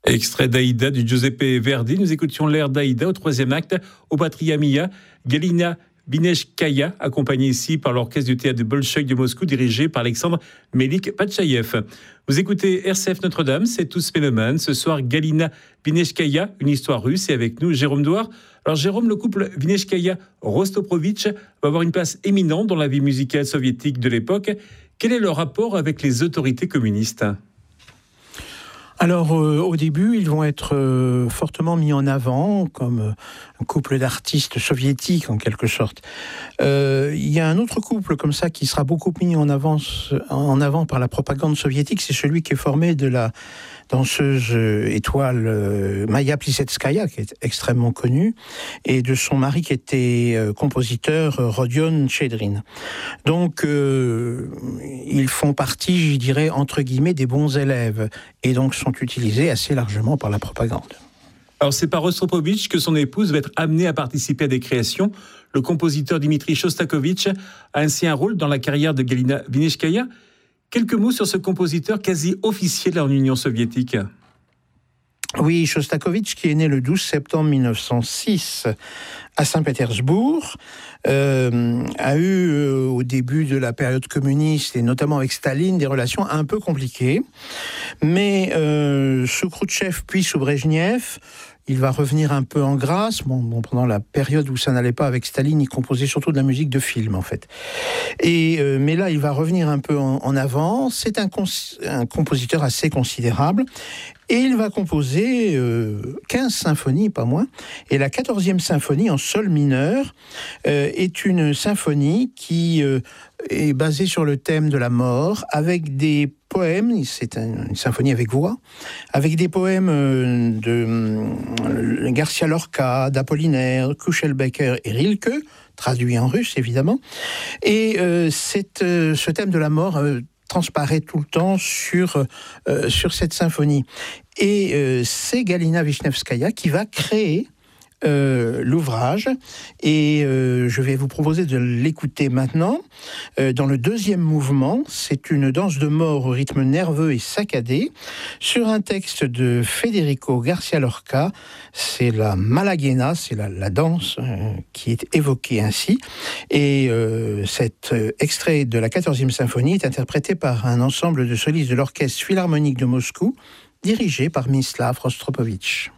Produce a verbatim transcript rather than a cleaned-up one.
Extrait d'Aïda du Giuseppe Verdi. Nous écoutions l'air d'Aïda au troisième acte au Patria Mia. Galina Bineshkaya, accompagnée ici par l'orchestre du théâtre de Bolchoï de Moscou, dirigé par Alexandre Melik-Patchaïev. Vous écoutez R C F Notre-Dame, c'est tous mélomanes. Ce soir, Galina Bineshkaya, une histoire russe, et avec nous, Jérôme Douard. Alors Jérôme, le couple Bineshkaya-Rostroprovitch va avoir une place éminente dans la vie musicale soviétique de l'époque. Quel est leur rapport avec les autorités communistes ? Alors, euh, au début, ils vont être euh, fortement mis en avant comme euh, un couple d'artistes soviétiques, en quelque sorte. Euh, il y a un autre couple comme ça qui sera beaucoup mis en, avance, en avant par la propagande soviétique, c'est celui qui est formé de la danseuse euh, étoile euh, Maya Plisetskaya, qui est extrêmement connue, et de son mari qui était euh, compositeur euh, Rodion Chedrin. Donc, euh, ils font partie, je dirais, entre guillemets, des bons élèves, et donc sont utilisés assez largement par la propagande. Alors c'est par Rostropovitch que son épouse va être amenée à participer à des créations. Le compositeur Dimitri Shostakovich a ainsi un rôle dans la carrière de Galina Bineshkaya. Quelques mots sur ce compositeur quasi officiel en Union soviétique. Oui, Shostakovich, qui est né le douze septembre mille neuf cent six à Saint-Pétersbourg, euh, a eu euh, au début de la période communiste, et notamment avec Staline, des relations un peu compliquées. Mais euh, sous Khrouchtchev puis sous Brejnev, il va revenir un peu en grâce. Bon, bon, pendant la période où ça n'allait pas avec Staline, il composait surtout de la musique de film, en fait. Et, euh, mais là, il va revenir un peu en, en avant. C'est un, cons- un compositeur assez considérable. Et il va composer euh, quinze symphonies, pas moins. Et la quatorzième symphonie, en sol mineur, euh, est une symphonie qui euh, est basée sur le thème de la mort, avec des poèmes, c'est un, une symphonie avec voix, avec des poèmes euh, de euh, Garcia Lorca, d'Apollinaire, Kuchelbecker et Rilke, traduits en russe, évidemment. Et euh, cette, euh, ce thème de la mort... Euh, transparaît tout le temps sur, euh, sur cette symphonie. Et euh, c'est Galina Vishnevskaya qui va créer euh, l'ouvrage. Et euh, je vais vous proposer de l'écouter maintenant. Euh, dans le deuxième mouvement, c'est une danse de mort au rythme nerveux et saccadé, sur un texte de Federico Garcia Lorca. C'est la Malaguena, c'est la, la danse euh, qui est évoquée ainsi. Et euh, cet euh, extrait de la quatorzième symphonie est interprété par un ensemble de solistes de l'Orchestre Philharmonique de Moscou, dirigé par Mislav Rostropovitch.